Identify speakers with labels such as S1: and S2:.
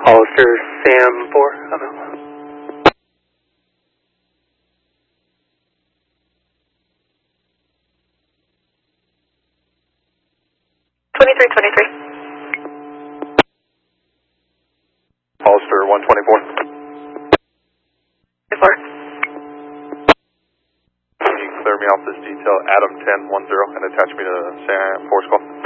S1: Hollister, Sam 4, I'm out.
S2: Hollister 124.
S3: 24.
S2: Can you clear me off this detail, Adam 1010, and attach me to Sam 4's call?